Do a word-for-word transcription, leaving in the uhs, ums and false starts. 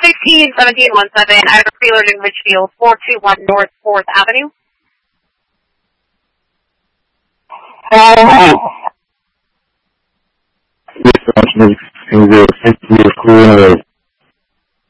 sixteen seventeen one seven, I have a preload in Ridgefield, four two one North fourth Avenue. Yes, Austin, is a safety of clear